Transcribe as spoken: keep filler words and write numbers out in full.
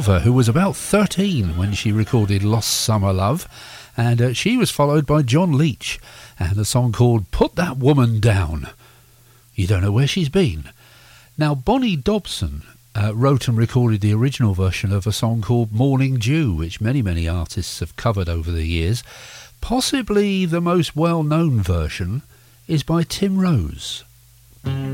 Silver, who was about thirteen when she recorded Lost Summer Love, and uh, she was followed by John Leach and a song called Put That Woman Down. You don't know where she's been. Now, Bonnie Dobson uh, wrote and recorded the original version of a song called Morning Dew, which many, many artists have covered over the years. Possibly the most well-known version is by Tim Rose.